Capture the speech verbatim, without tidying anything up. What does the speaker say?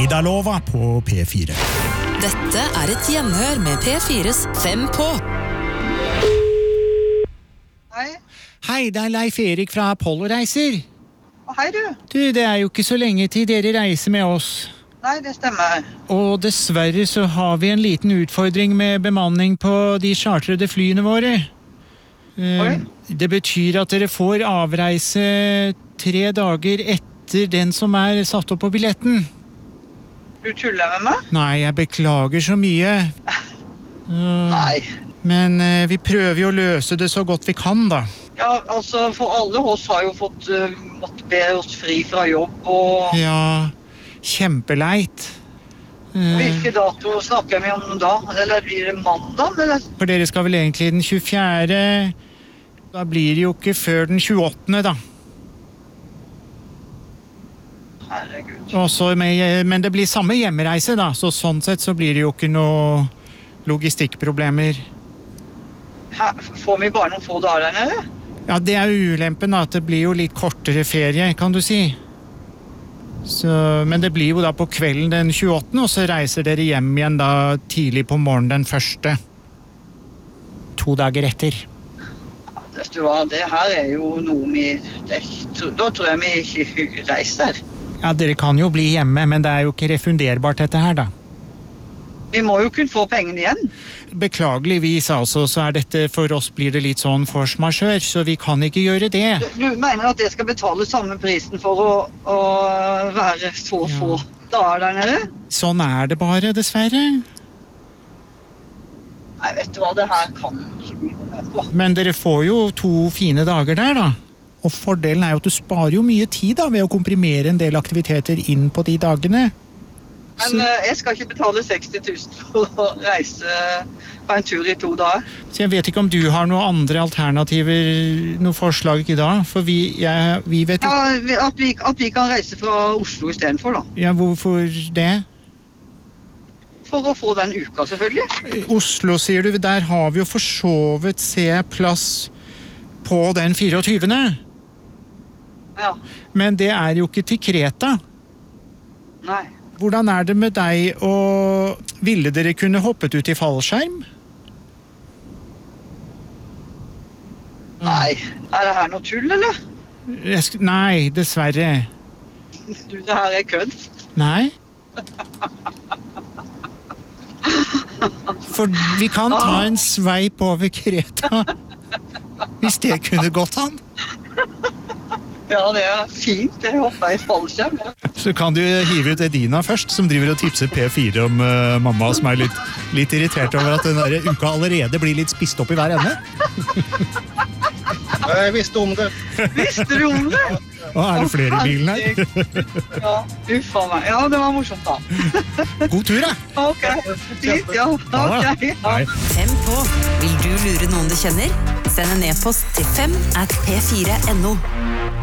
Idalova på P fire. Dette er et gjenhør med P fires Fem på. Hei. Hei, det er Leif Erik fra Apollo-reiser. Hei du. Du, det er jo ikke så lenge til dere reiser med oss. Nei, det stemmer. Og dessverre så har vi en liten utfordring med bemanning på de chartrede flyene våre. Oi. Det betyr at dere får avreise tre dager etter den som er satt opp på billetten. Du tuller med meg? Nei, jeg beklager så mye. Nei. Men eh, vi prøver jo å løse det så godt vi kan, da. Ja, altså, for alle oss har jo fått uh, måtte be oss fri fra jobb, og Ja, kjempeleit. Eh, hvilke dato snakker vi om da? Eller blir det mandag, eller? For dere skal vel egentlig den tjuefjerde. Da blir det jo ikke før den tjueåttende, da. Herregud. Også med, men det blir samme hjemmereise, da. Så sånn sett så blir det jo ikke noe logistikkproblemer. Her, får vi bare noen få dager der nede? Ja, det er ulempen, da. At det blir jo litt kortere ferie, kan du si. Så, men det blir jo da på kvelden den tjueåttende, og så reiser dere hjem igjen da tidlig på morgenen den første. To dager etter. Ja, vet du hva, det her er jo noe vi... Det, da tror jeg vi ikke reiser. Ja, dere kan jo bli hjemme, men det er jo ikke refunderbart dette her, da. Vi må jo kunne få pengene igjen. Beklageligvis, altså, så er dette for oss blir det litt sånn force majeure, så vi kan ikke gjøre det. Du, du mener at jeg skal betale samme prisen for å, å være så Ja. få dager der nede? Sånn er det bare, dessverre. Nei, vet du hva, det her kan ikke bli med på. Men dere får jo to fine dager der, da. Og fordelen er jo at du sparer jo mye tid da, ved å komprimere en del aktiviteter inn på de dagene. Men uh, jeg skal ikke betale seksti tusen for å reise på en tur i to dager. Så jeg vet ikke om du har noen andre alternativer, noen forslag i dag, for vi, jeg, vi vet ikke... Ja, vi- at vi, at vi kan reise fra Oslo i stedet for da. Ja, hvorfor det? For å få den uka, selvfølgelig. Oslo, sier du, der har vi jo for så vidt se plass på den fireogtyvende. Ja, Men det er jo ikke til Kreta. nei. Hvordan er det med deg, og ville dere kunne hoppet ut i fallskjerm? Nei, er det her noe tull, eller? Jeg sk- Nei, dessverre. Du, det her er kødd. Nei. For vi kan ta en sveip over Kreta. Hvis det kunne gått an. Ja, det er fint. Jeg hopper i fallskjerm. Ja. Så kan du hive ut Edina først, som driver og tipser P fire om uh, mamma, som er litt, litt irritert over at den der uka allerede blir litt spist opp i hver ende. Jeg visste om det. Visste du om det? Og er det flere i bilen her? Ja, uffa meg. Ja, det var morsomt da. God tur, da! Ok, fint, ja. Ok, ja. Hei. Fem på. Vil du lure noen du kjenner? Send en e-post til fem at p fire punktum no.